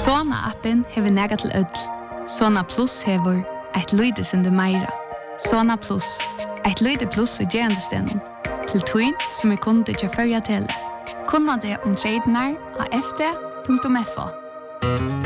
Sona-appen hever nega til ødel. Sona Plus hever et lydesende meira. Sona Plus, et lyde plus i gerandestenen. Til tøyn som kunde til førja tele. Kunna det om tredjenar av fd.fo.